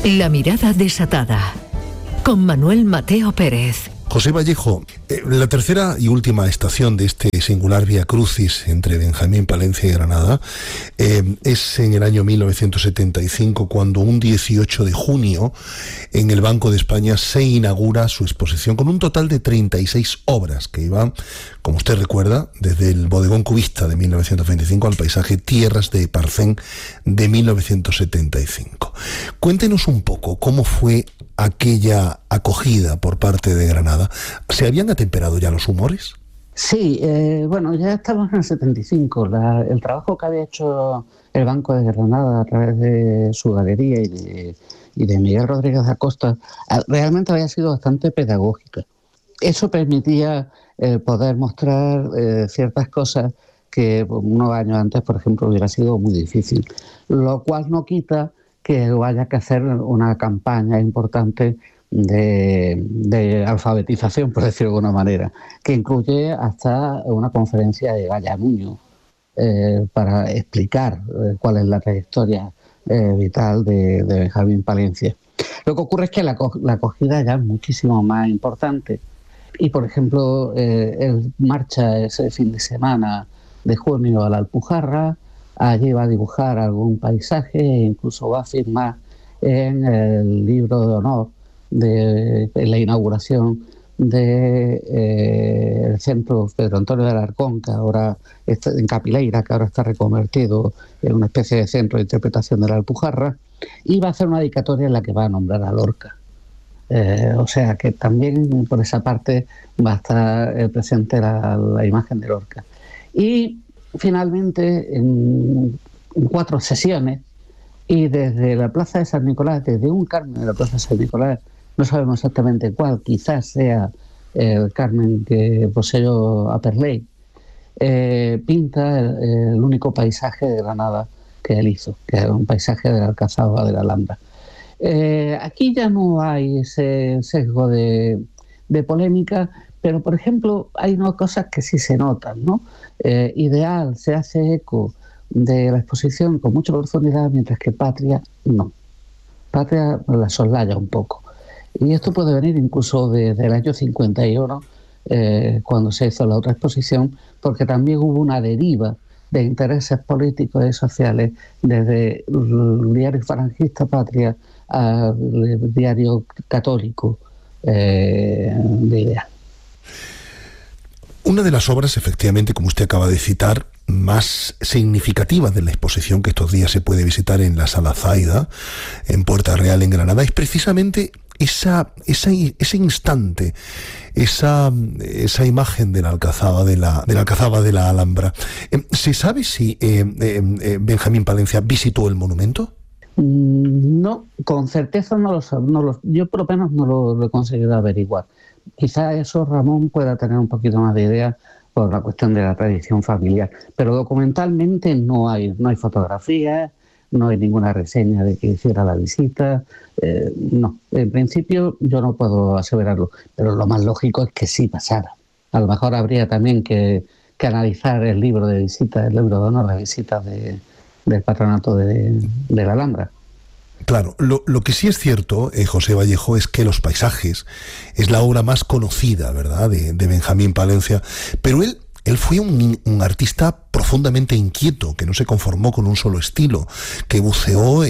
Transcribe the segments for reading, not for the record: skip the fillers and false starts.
La mirada desatada, con Manuel Mateo Pérez. José Vallejo, la tercera y última estación de este singular Vía Crucis entre Benjamín Palencia y Granada es en el año 1975, cuando un 18 de junio en el Banco de España se inaugura su exposición con un total de 36 obras que iban, como usted recuerda, desde el bodegón cubista de 1925 al paisaje Tierras de Parcén de 1975. Cuéntenos un poco cómo fue aquella acogida por parte de Granada. ¿Se habían atemperado ya los humores? Sí, bueno, ya estamos en el 75. El trabajo que había hecho el Banco de Granada a través de su galería y de Miguel Rodríguez Acosta realmente había sido bastante pedagógica. Eso permitía poder mostrar ciertas cosas que unos años antes, por ejemplo, hubiera sido muy difícil. Lo cual no quita que haya que hacer una campaña importante de alfabetización, por decirlo de alguna manera, que incluye hasta una conferencia de Gaya Nuño para explicar cuál es la trayectoria vital de Benjamín Palencia. Lo que ocurre es que la acogida ya es muchísimo más importante y, por ejemplo, él marcha ese fin de semana de junio a la Alpujarra. Allí va a dibujar algún paisaje e incluso va a firmar en el libro de honor de la inauguración del centro Pedro Antonio de Alarcón, que ahora está en Capileira, que ahora está reconvertido en una especie de centro de interpretación de la Alpujarra, y va a hacer una dedicatoria en la que va a nombrar a Lorca. O sea que también por esa parte va a estar presente la imagen de Lorca. Y finalmente, en 4 sesiones, y desde la Plaza de San Nicolás, desde un Carmen de la Plaza de San Nicolás, no sabemos exactamente cuál, quizás sea el Carmen que poseyó Aperley, pinta el único paisaje de Granada que él hizo, que es un paisaje de la Alcazaba de la Alhambra. Aquí ya no hay ese sesgo de polémica, pero, por ejemplo, hay unas cosas que sí se notan, ¿no? Ideal se hace eco de la exposición con mucha profundidad, mientras que Patria no. Patria la soslaya un poco. Y esto puede venir incluso desde el año 51, cuando se hizo la otra exposición, porque también hubo una deriva de intereses políticos y sociales desde el diario falangista Patria al diario católico de Ideal. Una de las obras, efectivamente, como usted acaba de citar, más significativas de la exposición que estos días se puede visitar en la Sala Zaida, en Puerta Real, en Granada, es precisamente ese instante, esa imagen de la Alcazaba de la Alhambra. ¿Se sabe si Benjamín Palencia visitó el monumento? No, con certeza no lo sé. Yo por lo menos no lo he conseguido averiguar. Quizá eso Ramón pueda tener un poquito más de idea por la cuestión de la tradición familiar, pero documentalmente no hay fotografías, no hay ninguna reseña de que hiciera la visita, no, en principio yo no puedo aseverarlo, pero lo más lógico es que sí pasara. A lo mejor habría también que analizar el libro de visitas, el libro de honor de visitas del patronato de la Alhambra. Claro, lo que sí es cierto, José Vallejo, es que Los paisajes es la obra más conocida, ¿verdad?, de Benjamín Palencia, pero él fue un artista profundamente inquieto, que no se conformó con un solo estilo, que buceó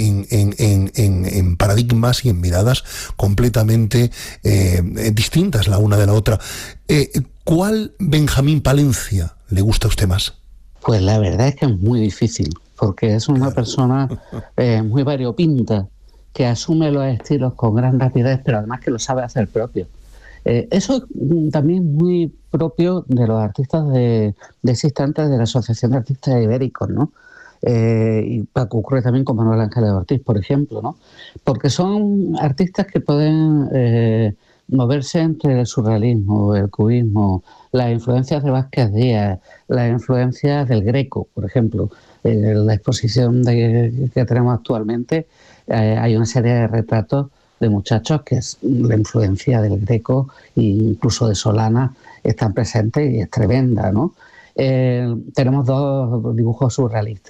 en paradigmas y en miradas completamente distintas la una de la otra. ¿Cuál Benjamín Palencia le gusta a usted más? Pues la verdad es que es muy difícil, porque es una persona muy variopinta, que asume los estilos con gran rapidez, pero además que lo sabe hacer propio. Eso también es muy propio de los artistas de ese instante de la Asociación de Artistas Ibéricos, ¿no? Y ocurre también con Manuel Ángeles Ortiz, por ejemplo, ¿no? Porque son artistas que pueden moverse entre el surrealismo, el cubismo, las influencias de Vázquez Díaz, las influencias del Greco, por ejemplo. En la exposición que tenemos actualmente hay una serie de retratos de muchachos que es la influencia del Greco e incluso de Solana están presentes y es tremenda, ¿no? Tenemos 2 dibujos surrealistas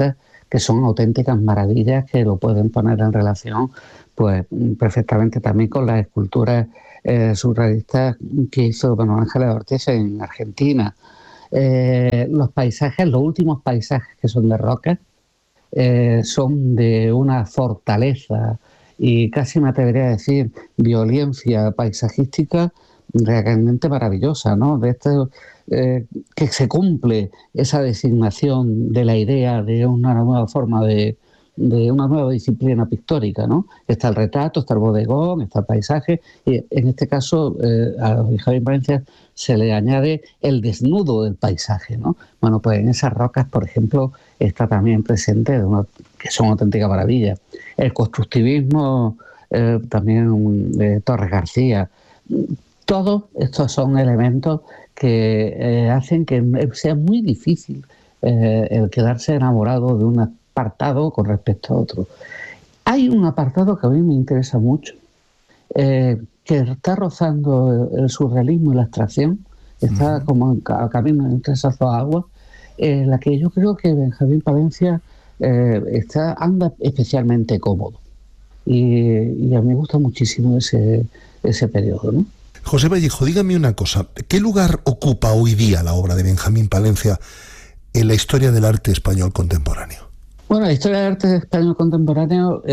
que son auténticas maravillas que lo pueden poner en relación pues perfectamente también con las esculturas surrealistas que hizo Manuel Ángeles Ortiz en Argentina. Los paisajes, los últimos paisajes que son de roca, son de una fortaleza y casi me atrevería a decir violencia paisajística realmente maravillosa, ¿no? De esto que se cumple esa designación de la idea de una nueva forma de una nueva disciplina pictórica, ¿no? Está el retrato, está el bodegón, está el paisaje, y en este caso a Javier Palencia se le añade el desnudo del paisaje, ¿no? Bueno, pues en esas rocas, por ejemplo, está también presente, que son auténticas maravillas. El constructivismo también de Torres García. Todos estos son elementos que hacen que sea muy difícil el quedarse enamorado de un apartado con respecto a otro. Hay un apartado que a mí me interesa mucho, que está rozando el surrealismo y la abstracción, está como a camino entre esas dos aguas, en la que yo creo que Benjamín Palencia anda especialmente cómodo. Y a mí me gusta muchísimo ese periodo, ¿no? José Vallejo, dígame una cosa, ¿qué lugar ocupa hoy día la obra de Benjamín Palencia en la historia del arte español contemporáneo? Bueno, la historia del arte español contemporáneo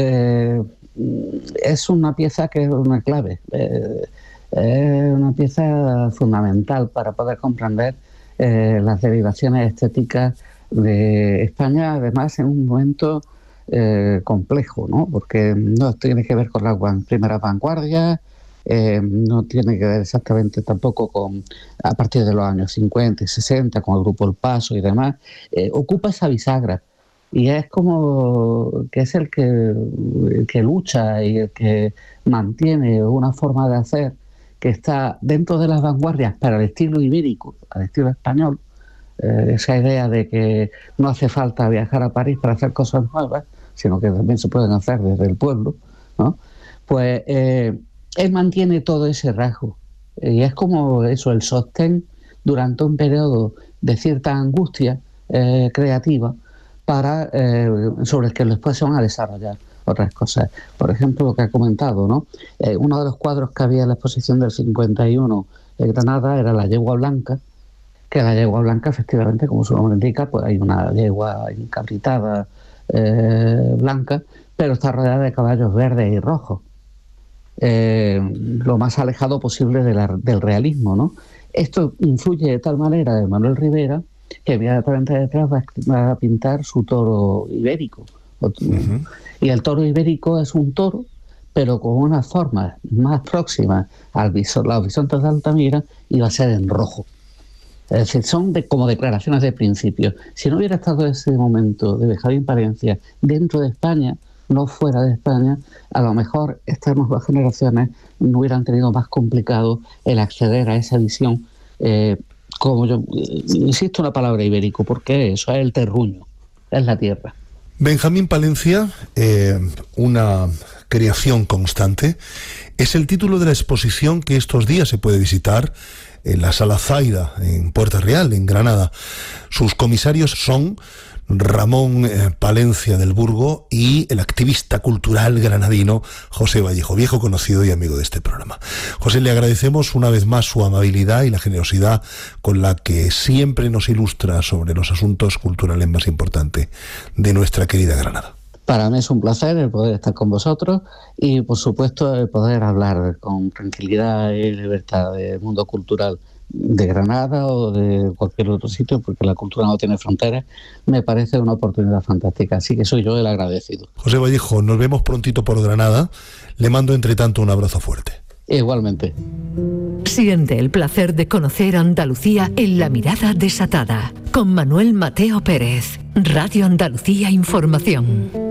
es una pieza que es una clave, es una pieza fundamental para poder comprender las derivaciones estéticas de España, además en un momento complejo, ¿no? Porque no tiene que ver con las primeras vanguardias, no tiene que ver exactamente tampoco con a partir de los años 50 y 60 con el grupo El Paso y demás. Ocupa esa bisagra y es como que es el que lucha y el que mantiene una forma de hacer que está dentro de las vanguardias para el estilo ibérico, al estilo español. Esa idea de que no hace falta viajar a París para hacer cosas nuevas, sino que también se pueden hacer desde el pueblo, ¿no? Pues él mantiene todo ese rasgo y es como eso, el sostén durante un periodo de cierta angustia creativa sobre el que después se van a desarrollar otras cosas. Por ejemplo, lo que ha comentado, ¿no? Uno de los cuadros que había en la exposición del 51 en Granada era la yegua blanca, que la yegua blanca, efectivamente, como su nombre indica, pues hay una yegua encabritada blanca, pero está rodeada de caballos verdes y rojos. Lo más alejado posible del realismo, ¿no? Esto influye de tal manera de Manuel Rivera que inmediatamente detrás va a pintar su toro ibérico. Y el toro ibérico es un toro, pero con una forma más próxima a los bisontes de Altamira, y va a ser en rojo. Es decir, son como declaraciones de principio. Si no hubiera estado ese momento de Benjamín Palencia dentro de España, no fuera de España, a lo mejor estas nuevas generaciones no hubieran tenido más complicado el acceder a esa visión, como yo insisto en la palabra ibérico, porque eso es el terruño, es la tierra. Benjamín Palencia, una creación constante, es el título de la exposición que estos días se puede visitar en la Sala Zaida, en Puerta Real, en Granada. Sus comisarios son Ramón Palencia del Burgo y el activista cultural granadino José Vallejo, viejo conocido y amigo de este programa. José, le agradecemos una vez más su amabilidad y la generosidad con la que siempre nos ilustra sobre los asuntos culturales más importantes de nuestra querida Granada. Para mí es un placer el poder estar con vosotros y, por supuesto, el poder hablar con tranquilidad y libertad del mundo cultural de Granada o de cualquier otro sitio, porque la cultura no tiene fronteras. Me parece una oportunidad fantástica, así que soy yo el agradecido. José Vallejo, nos vemos prontito por Granada. Le mando, entre tanto, un abrazo fuerte. Igualmente. Siente el placer de conocer Andalucía en La Mirada Desatada, con Manuel Mateo Pérez. Radio Andalucía Información.